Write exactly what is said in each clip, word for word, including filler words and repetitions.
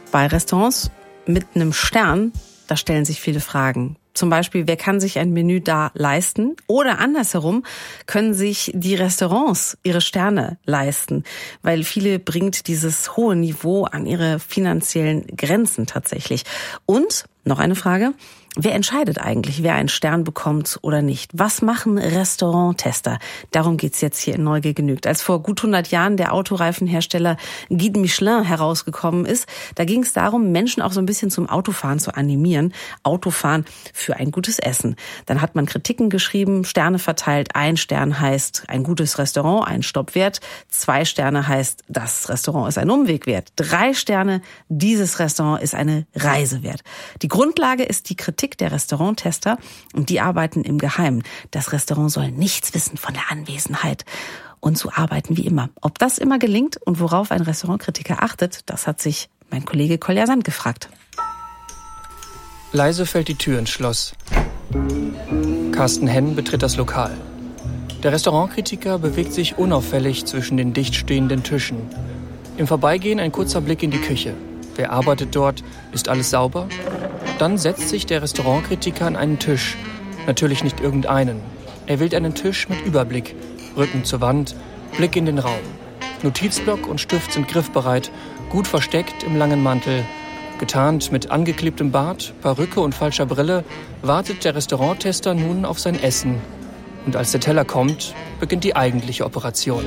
Bei Restaurants mit einem Stern, da stellen sich viele Fragen. Zum Beispiel, wer kann sich ein Menü da leisten? Oder andersherum, können sich die Restaurants ihre Sterne leisten? Weil viele bringt dieses hohe Niveau an ihre finanziellen Grenzen tatsächlich. Und, noch eine Frage, wer entscheidet eigentlich, wer einen Stern bekommt oder nicht? Was machen Restauranttester? Darum geht's jetzt hier in Neugier genügt. Als vor gut hundert Jahren der Autoreifenhersteller Guide Michelin herausgekommen ist, da ging es darum, Menschen auch so ein bisschen zum Autofahren zu animieren. Autofahren für ein gutes Essen. Dann hat man Kritiken geschrieben, Sterne verteilt. Ein Stern heißt ein gutes Restaurant, ein Stopp wert. Zwei Sterne heißt, das Restaurant ist ein Umweg wert. Drei Sterne, dieses Restaurant ist eine Reise wert. Die Grundlage ist die Kritik der Restauranttester und die arbeiten im Geheimen. Das Restaurant soll nichts wissen von der Anwesenheit und so arbeiten wie immer. Ob das immer gelingt und worauf ein Restaurantkritiker achtet, das hat sich mein Kollege Kolja Sand gefragt. Leise fällt die Tür ins Schloss. Carsten Henn betritt das Lokal. Der Restaurantkritiker bewegt sich unauffällig zwischen den dicht stehenden Tischen. Im Vorbeigehen ein kurzer Blick in die Küche. Wer arbeitet dort? Ist alles sauber? Dann setzt sich der Restaurantkritiker an einen Tisch. Natürlich nicht irgendeinen. Er wählt einen Tisch mit Überblick. Rücken zur Wand, Blick in den Raum. Notizblock und Stift sind griffbereit, gut versteckt im langen Mantel. Getarnt mit angeklebtem Bart, Perücke und falscher Brille wartet der Restauranttester nun auf sein Essen. Und als der Teller kommt, beginnt die eigentliche Operation.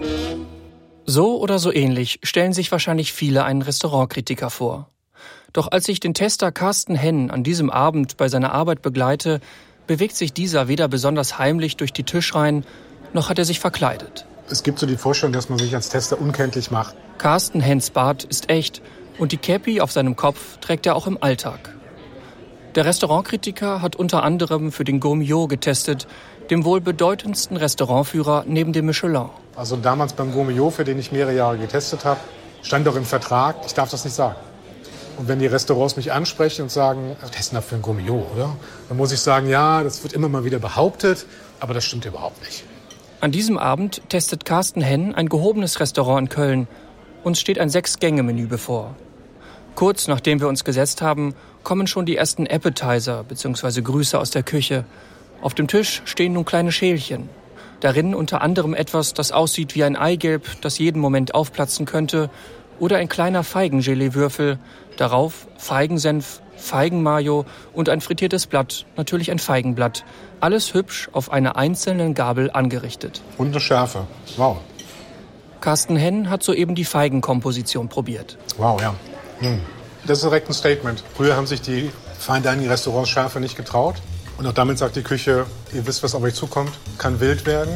So oder so ähnlich stellen sich wahrscheinlich viele einen Restaurantkritiker vor. Doch als ich den Tester Carsten Henn an diesem Abend bei seiner Arbeit begleite, bewegt sich dieser weder besonders heimlich durch die Tischreihen, noch hat er sich verkleidet. Es gibt so die Vorstellung, dass man sich als Tester unkenntlich macht. Carsten Henns Bart ist echt und die Käppi auf seinem Kopf trägt er auch im Alltag. Der Restaurantkritiker hat unter anderem für den Gourmillot getestet, dem wohl bedeutendsten Restaurantführer neben dem Michelin. Also damals beim Gourmillot, für den ich mehrere Jahre getestet habe, stand doch im Vertrag, ich darf das nicht sagen. Und wenn die Restaurants mich ansprechen und sagen, testen da für ein Gourmillot, oder? Dann muss ich sagen, ja, das wird immer mal wieder behauptet, aber das stimmt überhaupt nicht. An diesem Abend testet Carsten Henn ein gehobenes Restaurant in Köln. Uns steht ein Sechs-Gänge-Menü bevor. Kurz nachdem wir uns gesetzt haben, kommen schon die ersten Appetizer bzw. Grüße aus der Küche. Auf dem Tisch stehen nun kleine Schälchen. Darin unter anderem etwas, das aussieht wie ein Eigelb, das jeden Moment aufplatzen könnte, oder ein kleiner Feigengelee-Würfel. Darauf Feigensenf, Feigenmayo und ein frittiertes Blatt, natürlich ein Feigenblatt. Alles hübsch auf einer einzelnen Gabel angerichtet. Und eine Schärfe. Wow. Carsten Henn hat soeben die Feigenkomposition probiert. Wow, ja. Hm. Das ist direkt ein Statement. Früher haben sich die Fine Dining Restaurants Schärfe nicht getraut. Und auch damit sagt die Küche, ihr wisst, was auf euch zukommt, kann wild werden.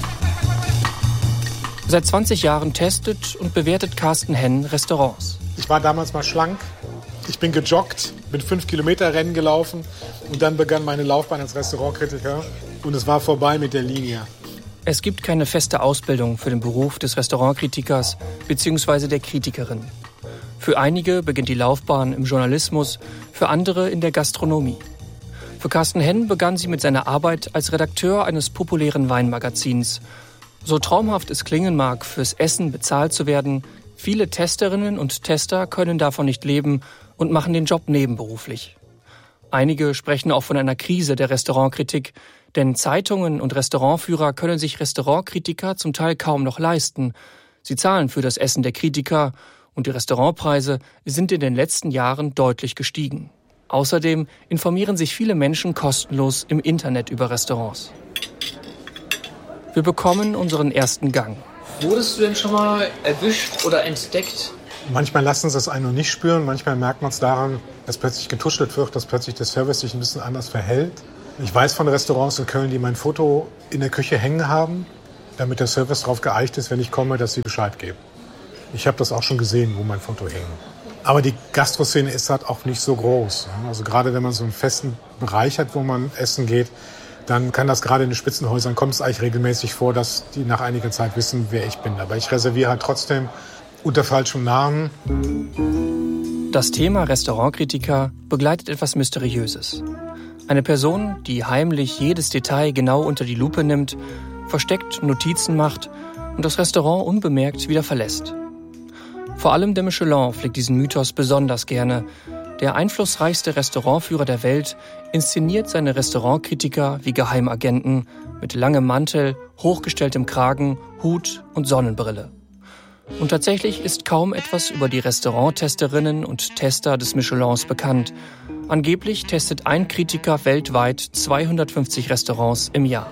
Seit zwanzig Jahren testet und bewertet Carsten Henn Restaurants. Ich war damals mal schlank. Ich bin gejoggt, bin fünf Kilometer Rennen gelaufen und dann begann meine Laufbahn als Restaurantkritiker. Und es war vorbei mit der Linie. Es gibt keine feste Ausbildung für den Beruf des Restaurantkritikers bzw. der Kritikerin. Für einige beginnt die Laufbahn im Journalismus, für andere in der Gastronomie. Für Carsten Henn begann sie mit seiner Arbeit als Redakteur eines populären Weinmagazins. So traumhaft es klingen mag, fürs Essen bezahlt zu werden, viele Testerinnen und Tester können davon nicht leben und machen den Job nebenberuflich. Einige sprechen auch von einer Krise der Restaurantkritik, denn Zeitungen und Restaurantführer können sich Restaurantkritiker zum Teil kaum noch leisten. Sie zahlen für das Essen der Kritiker und die Restaurantpreise sind in den letzten Jahren deutlich gestiegen. Außerdem informieren sich viele Menschen kostenlos im Internet über Restaurants. Wir bekommen unseren ersten Gang. Wurdest du denn schon mal erwischt oder entdeckt? Manchmal lassen sie es einen noch nicht spüren, manchmal merkt man es daran, dass plötzlich getuschelt wird, dass plötzlich der Service sich ein bisschen anders verhält. Ich weiß von Restaurants in Köln, die mein Foto in der Küche hängen haben, damit der Service darauf geeicht ist, wenn ich komme, dass sie Bescheid geben. Ich habe das auch schon gesehen, wo mein Foto hing. Aber die Gastroszene ist halt auch nicht so groß. Also gerade wenn man so einen festen Bereich hat, wo man essen geht, dann kann das gerade in den Spitzenhäusern, kommt es eigentlich regelmäßig vor, dass die nach einiger Zeit wissen, wer ich bin. Aber ich reserviere halt trotzdem unter falschem Namen. Das Thema Restaurantkritiker begleitet etwas Mysteriöses. Eine Person, die heimlich jedes Detail genau unter die Lupe nimmt, versteckt Notizen macht und das Restaurant unbemerkt wieder verlässt. Vor allem der Michelin pflegt diesen Mythos besonders gerne. Der einflussreichste Restaurantführer der Welt inszeniert seine Restaurantkritiker wie Geheimagenten mit langem Mantel, hochgestelltem Kragen, Hut und Sonnenbrille. Und tatsächlich ist kaum etwas über die Restauranttesterinnen und Tester des Michelins bekannt. Angeblich testet ein Kritiker weltweit zweihundertfünfzig Restaurants im Jahr.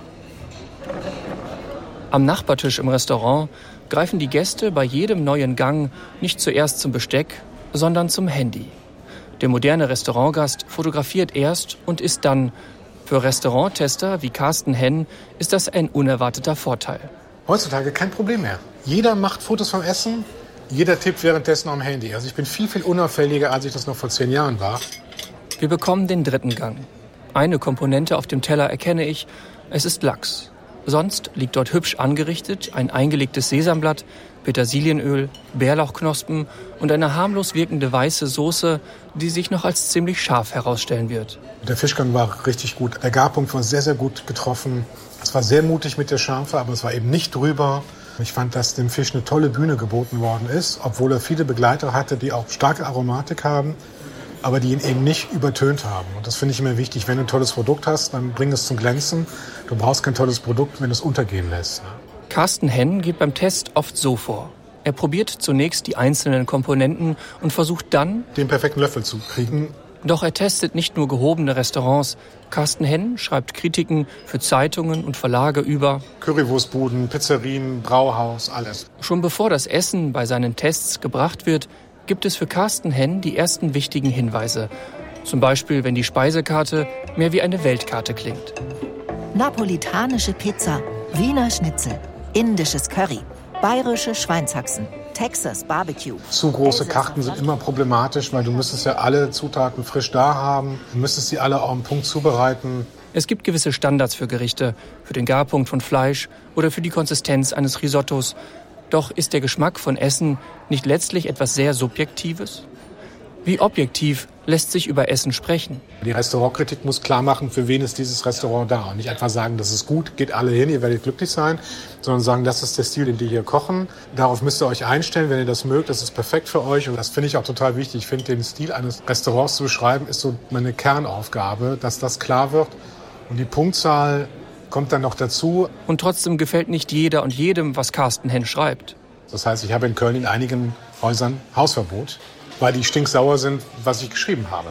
Am Nachbartisch im Restaurant greifen die Gäste bei jedem neuen Gang nicht zuerst zum Besteck, sondern zum Handy. Der moderne Restaurantgast fotografiert erst und isst dann. Für Restauranttester wie Carsten Henn ist das ein unerwarteter Vorteil. Heutzutage kein Problem mehr. Jeder macht Fotos vom Essen, jeder tippt währenddessen am Handy. Also ich bin viel, viel unauffälliger, als ich das noch vor zehn Jahren war. Wir bekommen den dritten Gang. Eine Komponente auf dem Teller erkenne ich, es ist Lachs. Sonst liegt dort hübsch angerichtet ein eingelegtes Sesamblatt, Petersilienöl, Bärlauchknospen und eine harmlos wirkende weiße Soße, die sich noch als ziemlich scharf herausstellen wird. Der Fischgang war richtig gut. Der Garpunkt war sehr, sehr gut getroffen. Es war sehr mutig mit der Schärfe, aber es war eben nicht drüber. Ich fand, dass dem Fisch eine tolle Bühne geboten worden ist, obwohl er viele Begleiter hatte, die auch starke Aromatik haben, aber die ihn eben nicht übertönt haben. Und das finde ich immer wichtig. Wenn du ein tolles Produkt hast, dann bring es zum Glänzen. Du brauchst kein tolles Produkt, wenn du es untergehen lässt. Carsten Henn geht beim Test oft so vor. Er probiert zunächst die einzelnen Komponenten und versucht dann, den perfekten Löffel zu kriegen. Doch er testet nicht nur gehobene Restaurants. Carsten Henn schreibt Kritiken für Zeitungen und Verlage über Currywurstbuden, Pizzerien, Brauhaus, alles. Schon bevor das Essen bei seinen Tests gebracht wird, gibt es für Carsten Henn die ersten wichtigen Hinweise. Zum Beispiel, wenn die Speisekarte mehr wie eine Weltkarte klingt. Napolitanische Pizza, Wiener Schnitzel, indisches Curry, bayerische Schweinshaxen, Texas Barbecue. Zu große Karten sind immer problematisch, weil du müsstest ja alle Zutaten frisch da haben. Du müsstest sie alle auf den Punkt zubereiten. Es gibt gewisse Standards für Gerichte, für den Garpunkt von Fleisch oder für die Konsistenz eines Risottos. Doch ist der Geschmack von Essen nicht letztlich etwas sehr Subjektives? Wie objektiv lässt sich über Essen sprechen? Die Restaurantkritik muss klar machen, für wen ist dieses Restaurant da. Und nicht einfach sagen, das ist gut, geht alle hin, ihr werdet glücklich sein, sondern sagen, das ist der Stil, den die hier kochen. Darauf müsst ihr euch einstellen, wenn ihr das mögt, das ist perfekt für euch. Und das finde ich auch total wichtig. Ich finde, den Stil eines Restaurants zu beschreiben, ist so meine Kernaufgabe, dass das klar wird. Und die Punktzahl kommt dann noch dazu. Und trotzdem gefällt nicht jeder und jedem, was Carsten Henn schreibt. Das heißt, ich habe in Köln in einigen Häusern Hausverbot, weil die stinksauer sind, was ich geschrieben habe.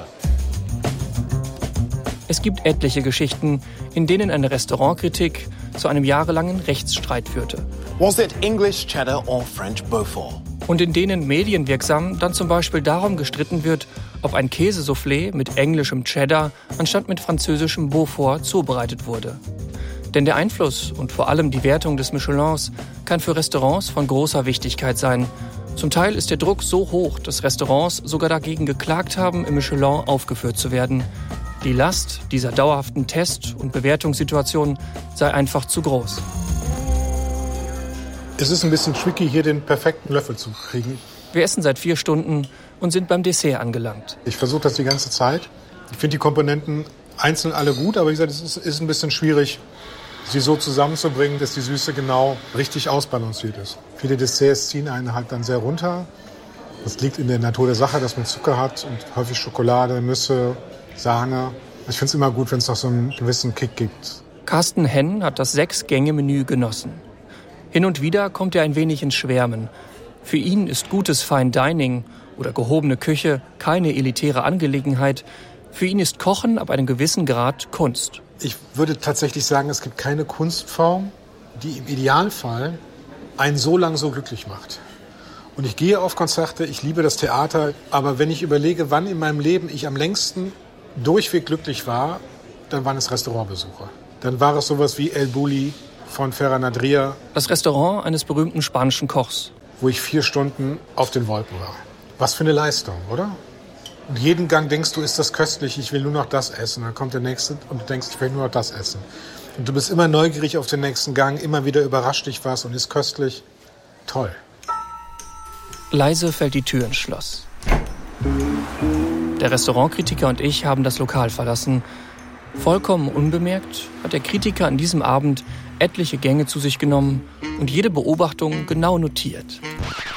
Es gibt etliche Geschichten, in denen eine Restaurantkritik zu einem jahrelangen Rechtsstreit führte. Was it English cheddar or French Beaufort? Und in denen medienwirksam dann zum Beispiel darum gestritten wird, ob ein Käsesoufflé mit englischem Cheddar anstatt mit französischem Beaufort zubereitet wurde. Denn der Einfluss und vor allem die Wertung des Michelins kann für Restaurants von großer Wichtigkeit sein. Zum Teil ist der Druck so hoch, dass Restaurants sogar dagegen geklagt haben, im Michelin aufgeführt zu werden. Die Last dieser dauerhaften Test- und Bewertungssituation sei einfach zu groß. Es ist ein bisschen tricky, hier den perfekten Löffel zu kriegen. Wir essen seit vier Stunden und sind beim Dessert angelangt. Ich versuche das die ganze Zeit. Ich finde die Komponenten einzeln alle gut, aber wie gesagt, es ist, ist ein bisschen schwierig, sie so zusammenzubringen, dass die Süße genau richtig ausbalanciert ist. Viele Desserts ziehen einen halt dann sehr runter. Das liegt in der Natur der Sache, dass man Zucker hat und häufig Schokolade, Nüsse, Sahne. Ich finde es immer gut, wenn es noch so einen gewissen Kick gibt. Carsten Henn hat das Sechs-Gänge-Menü genossen. Hin und wieder kommt er ein wenig ins Schwärmen. Für ihn ist gutes Fine Dining oder gehobene Küche keine elitäre Angelegenheit. Für ihn ist Kochen ab einem gewissen Grad Kunst. Ich würde tatsächlich sagen, es gibt keine Kunstform, die im Idealfall einen so lang so glücklich macht. Und ich gehe auf Konzerte, ich liebe das Theater, aber wenn ich überlege, wann in meinem Leben ich am längsten durchweg glücklich war, dann waren es Restaurantbesuche. Dann war es sowas wie El Bulli von Ferran Adrià. Das Restaurant eines berühmten spanischen Kochs. Wo ich vier Stunden auf den Wolken war. Was für eine Leistung, oder? Und jeden Gang denkst du, ist das köstlich, ich will nur noch das essen. Dann kommt der nächste und du denkst, ich will nur noch das essen. Und du bist immer neugierig auf den nächsten Gang, immer wieder überrascht dich was und ist köstlich. Toll. Leise fällt die Tür ins Schloss. Der Restaurantkritiker und ich haben das Lokal verlassen. Vollkommen unbemerkt hat der Kritiker an diesem Abend etliche Gänge zu sich genommen und jede Beobachtung genau notiert.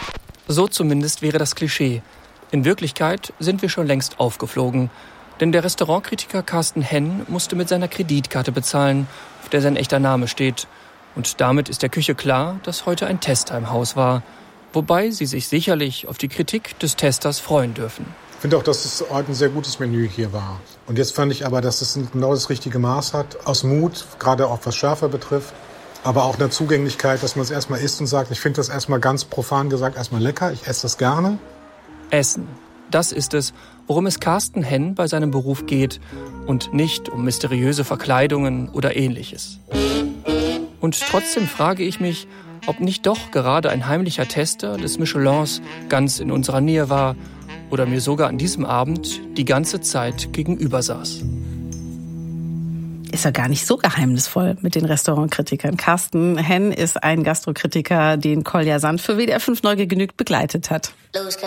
So zumindest wäre das Klischee. In Wirklichkeit sind wir schon längst aufgeflogen. Denn der Restaurantkritiker Carsten Henn musste mit seiner Kreditkarte bezahlen, auf der sein echter Name steht. Und damit ist der Küche klar, dass heute ein Tester im Haus war. Wobei sie sich sicherlich auf die Kritik des Testers freuen dürfen. Ich finde auch, dass es heute ein sehr gutes Menü hier war. Und jetzt fand ich aber, dass es genau das richtige Maß hat. Aus Mut, gerade auch was Schärfe betrifft. Aber auch eine Zugänglichkeit, dass man es erstmal isst und sagt, ich finde das erstmal ganz profan gesagt erstmal lecker, ich esse das gerne. Essen. Das ist es, worum es Carsten Henn bei seinem Beruf geht und nicht um mysteriöse Verkleidungen oder Ähnliches. Und trotzdem frage ich mich, ob nicht doch gerade ein heimlicher Tester des Michelins ganz in unserer Nähe war oder mir sogar an diesem Abend die ganze Zeit gegenüber saß. Ist ja gar nicht so geheimnisvoll mit den Restaurantkritikern. Carsten Henn ist ein Gastrokritiker, den Kolja Sand für W D R fünf Neugier genügt begleitet hat.